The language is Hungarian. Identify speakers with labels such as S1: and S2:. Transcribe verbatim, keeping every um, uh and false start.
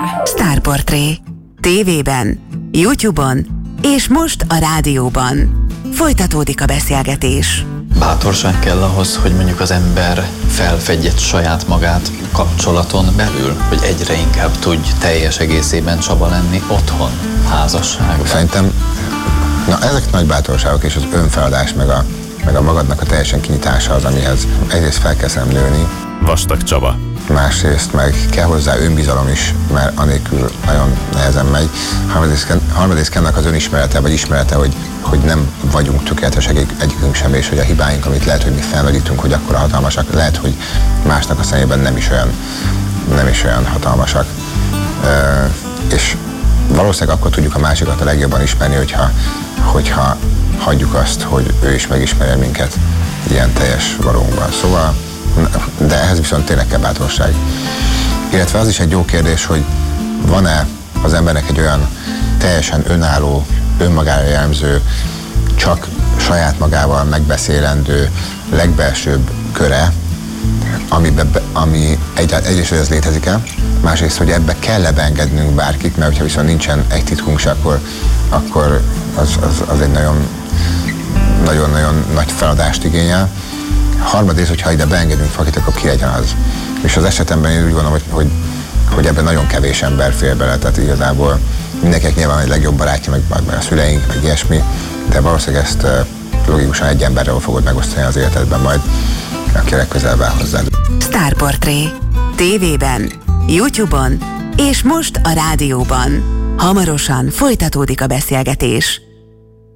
S1: Sztárportré. Tévében, YouTube-on és most a rádióban. Folytatódik a beszélgetés.
S2: Bátorság kell ahhoz, hogy mondjuk az ember felfedje saját magát kapcsolaton belül, hogy egyre inkább tudj teljes egészében Csaba lenni otthon, házasságban.
S3: Szerintem na, ezek nagy bátorságok, és az önfeladás, meg a, meg a magadnak a teljesen kinyitása az, amihez egyrészt fel kell nőni.
S4: Vastag Csaba.
S3: Másrészt meg kell hozzá önbizalom is, mert anélkül nagyon nehezen megy. Harmadrészt ennek az önismerete, vagy ismerete, hogy, hogy nem vagyunk tökéletesek egyikünk sem, és hogy a hibáink, amit lehet, hogy mi felnagyítunk, hogy akkora hatalmasak, lehet, hogy másnak a szemében nem is olyan, nem is olyan hatalmasak. E, és valószínűleg akkor tudjuk a másikat a legjobban ismerni, hogyha, hogyha hagyjuk azt, hogy ő is megismerje minket ilyen teljes valónkban. Szóval, de ehhez viszont tényleg kell bátorság. Illetve az is egy jó kérdés, hogy van-e az embernek egy olyan teljesen önálló, önmagára jellemző, csak saját magával megbeszélendő, legbelsőbb köre, amibe, ami egy, egyrészt, hogy ez létezik-e, másrészt, hogy ebbe kell beengednünk bárkit, mert hogyha viszont nincsen egy titkunk se, akkor, akkor az, az, az egy nagyon nagyon-nagyon nagy feladást igényel. Harmadrészt, hogyha ide beengedünk valakit, akkor ki legyen az. És az esetemben én úgy gondolom, hogy, hogy, hogy ebben nagyon kevés ember fér bele, tehát igazából mindenkinek nyilván egy legjobb barátja, meg, meg a szüleink, meg ilyesmi, de valószínűleg ezt logikusan egy emberrel fogod megosztani az életedben majd, aki legközelebb áll hozzád.
S1: Sztárportré. Tévében, YouTube-on és most a rádióban. Hamarosan folytatódik a beszélgetés.